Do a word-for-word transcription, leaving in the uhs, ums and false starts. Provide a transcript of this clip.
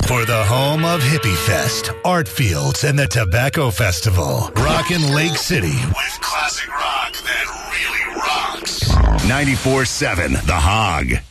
For the home of Hippie Fest, Art Fields, and the Tobacco Festival. Rockin' Lake City with classic rock that really rocks. ninety-four seven The Hog.